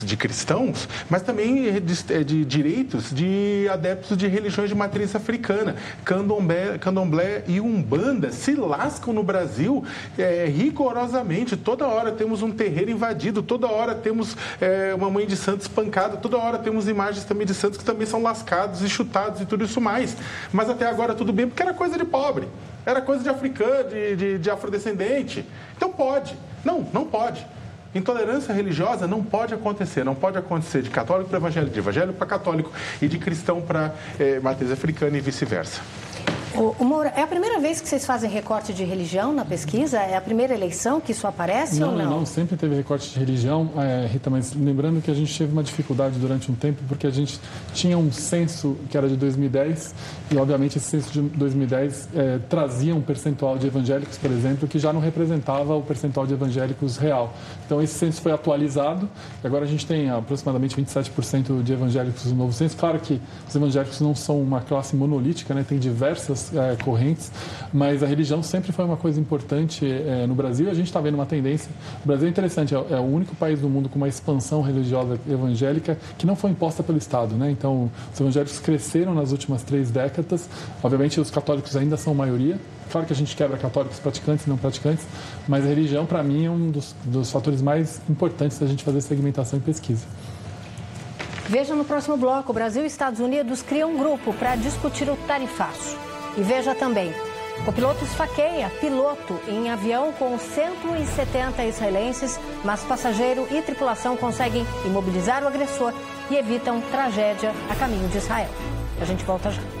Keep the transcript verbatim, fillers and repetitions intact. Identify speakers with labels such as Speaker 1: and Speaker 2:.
Speaker 1: de cristãos, mas também de, de direitos de adeptos de religiões de matriz africana. Candomblé, candomblé e umbanda se lascam no Brasil é, rigorosamente. Toda hora temos um terreiro invadido, toda hora temos é, uma mãe de santo espancada, toda hora temos imagens também de santos que também são lascados e chutados e tudo isso mais. Mas até agora tudo bem, porque era coisa de pobre, era coisa de africano, de, de, de afrodescendente. Então pode. Não, não pode. Intolerância religiosa não pode acontecer, não pode acontecer de católico para evangélico, de evangélico para católico e de cristão para eh, matriz africana e vice-versa.
Speaker 2: O, o Moura, é a primeira vez que vocês fazem recorte de religião na pesquisa? É a primeira eleição que isso aparece
Speaker 3: não,
Speaker 2: ou não?
Speaker 3: Não, não, sempre teve recorte de religião, é, Rita, mas lembrando que a gente teve uma dificuldade durante um tempo, porque a gente tinha um censo que era de dois mil e dez, e obviamente esse censo de dois mil e dez é, trazia um percentual de evangélicos, por exemplo, que já não representava o percentual de evangélicos real. Então esse censo foi atualizado, e agora a gente tem aproximadamente vinte e sete por cento de evangélicos no novo censo. Claro que os evangélicos não são uma classe monolítica, né? Tem diversas É, correntes, mas a religião sempre foi uma coisa importante é, no Brasil, e a gente está vendo uma tendência. O Brasil é interessante, é, é o único país do mundo com uma expansão religiosa evangélica que não foi imposta pelo Estado, né? Então, os evangélicos cresceram nas últimas três décadas. Obviamente, os católicos ainda são maioria. Claro que a gente quebra católicos praticantes e não praticantes, mas a religião, para mim, é um dos, dos fatores mais importantes da gente fazer segmentação e pesquisa.
Speaker 2: Veja no próximo bloco, Brasil e Estados Unidos criam um grupo para discutir o tarifaço. E veja também, copiloto esfaqueia piloto em avião com cento e setenta israelenses, mas passageiro e tripulação conseguem imobilizar o agressor e evitam tragédia a caminho de Israel. A gente volta já.